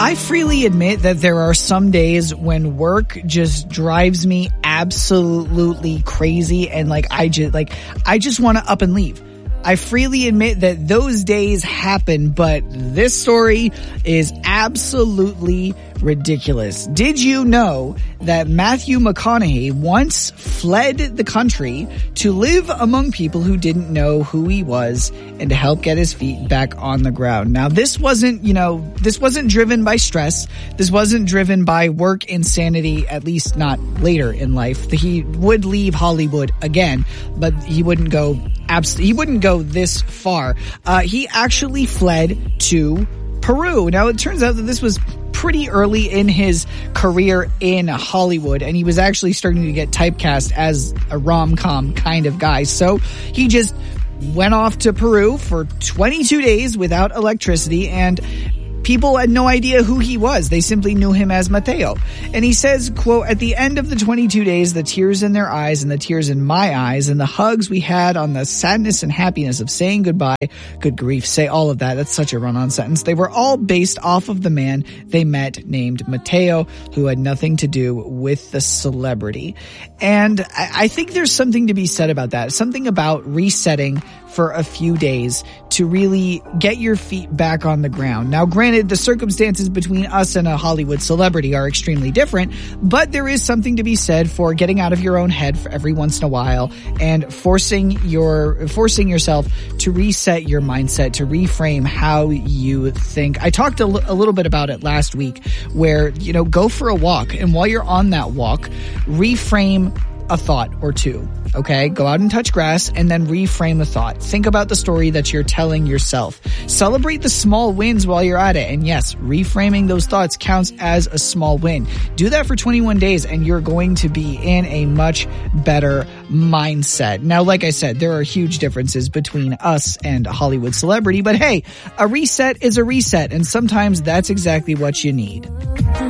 I freely admit that there are some days when work just drives me absolutely crazy and I just want to up and leave. I freely admit that those days happen, but this story is absolutely ridiculous. Did you know that Matthew McConaughey once fled the country to live among people who didn't know who he was and to help get his feet back on the ground? Now, this wasn't driven by stress. This wasn't driven by work insanity, at least not later in life. He would leave Hollywood again, but he wouldn't go this far. He actually fled to Peru. Now, it turns out that this was pretty early in his career in Hollywood, and he was actually starting to get typecast as a rom-com kind of guy. So he just went off to Peru for 22 days without electricity, and people had no idea who he was. They simply knew him as Mateo. And he says, quote, "At the end of the 22 days, the tears in their eyes and the tears in my eyes and the hugs we had on the sadness and happiness of saying goodbye," good grief, say all of that. That's such a run-on sentence. "They were all based off of the man they met named Mateo, who had nothing to do with the celebrity." And I think there's something to be said about that. Something about resetting for a few days to really get your feet back on the ground. Now, granted, the circumstances between us and a Hollywood celebrity are extremely different, but there is something to be said for getting out of your own head for every once in a while and forcing yourself to reset your mindset, to reframe how you think. I talked a little bit about it last week where, go for a walk, and while you're on that walk, reframe a thought or two. Okay, go out and touch grass and then reframe the thought. Think about the story that you're telling yourself. Celebrate the small wins while you're at it. And yes, reframing those thoughts counts as a small win. Do that for 21 days and you're going to be in a much better mindset. Now, like I said, there are huge differences between us and a Hollywood celebrity, but hey, a reset is a reset, and sometimes that's exactly what you need.